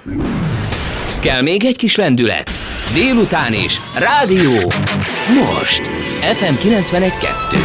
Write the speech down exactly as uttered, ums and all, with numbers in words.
Kell még egy kis lendület? Délután is. Rádió. Most. ef em kilencvenegy kettő.